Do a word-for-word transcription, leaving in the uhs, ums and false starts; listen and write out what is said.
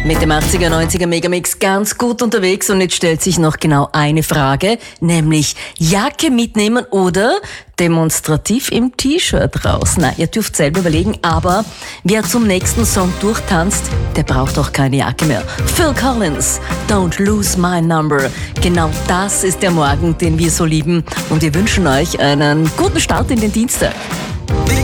Mit dem achtziger, neunziger Megamix ganz gut unterwegs und jetzt stellt sich noch genau eine Frage, nämlich Jacke mitnehmen oder demonstrativ im T-Shirt raus. Na, ihr dürft selber überlegen, aber wer zum nächsten Song durchtanzt, der braucht auch keine Jacke mehr. Phil Collins, Don't Lose My Number. Genau das ist der Morgen, den wir so lieben und wir wünschen euch einen guten Start in den Dienstag.